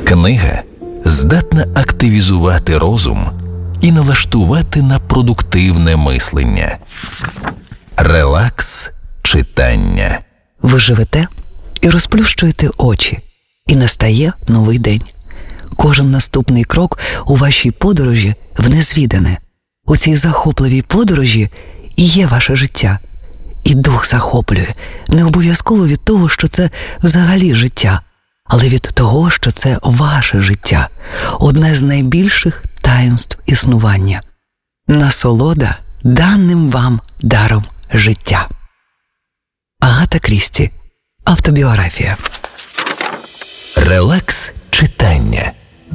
Книга здатна активізувати розум і налаштувати на продуктивне мислення. Релакс читання. Ви живете і розплющуєте очі, і настає новий день. Кожен наступний крок у вашій подорожі в незвідане. У цій захопливій подорожі і є ваше життя. І дух захоплює, не обов'язково від того, що це взагалі життя, але від того, що це ваше життя, одне з найбільших таїнств існування. Насолода даним вам даром життя. Агата Крісті. Автобіографія. Релакс читання.